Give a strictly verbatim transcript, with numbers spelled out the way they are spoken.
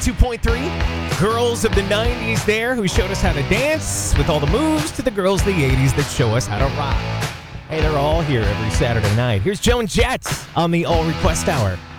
two point three. Girls of the nineties there who showed us how to dance with all the moves to the girls of the eighties that show us how to rock. Hey, they're all here every Saturday night. Here's Joan Jett on the All Request Hour.